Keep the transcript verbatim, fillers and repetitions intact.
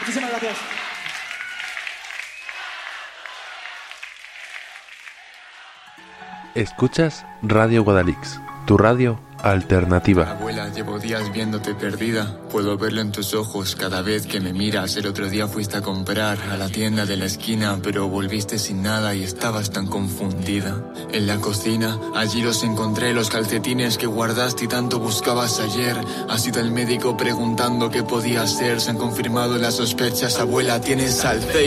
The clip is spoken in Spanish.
Muchísimas gracias. Escuchas Radio Guadalix, tu radio alternativa. Abuela, llevo días viéndote perdida. Puedo verlo en tus ojos cada vez que me miras. El otro día fuiste a comprar a la tienda de la esquina, pero volviste sin nada y estabas tan confundida. En la cocina, allí los encontré, los calcetines que guardaste y tanto buscabas ayer. Has ido al médico preguntando qué podía hacer. Se han confirmado las sospechas. Abuela, tienes Alzheimer.